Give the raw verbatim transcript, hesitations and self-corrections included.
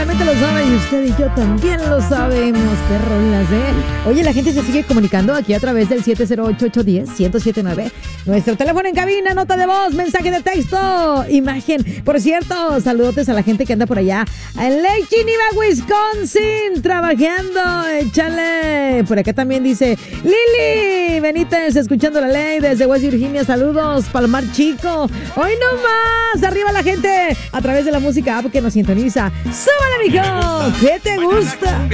solamente lo sabe y usted y yo también lo sabemos. Qué rolas, ¿eh? Oye, la gente se sigue comunicando aquí a través del siete cero ocho, ocho uno cero, uno cero siete nueve. Nuestro teléfono en cabina, nota de voz, mensaje de texto, imagen. Por cierto, saludotes a la gente que anda por allá en Lake Geneva, Wisconsin, trabajando. Échale. Por acá también dice Lili Benítez, escuchando la ley desde West Virginia. Saludos, Palmar Chico. Hoy no más. Arriba la gente a través de la música app que nos sintoniza. ¡Súbale, mijo! ¿Qué te gusta?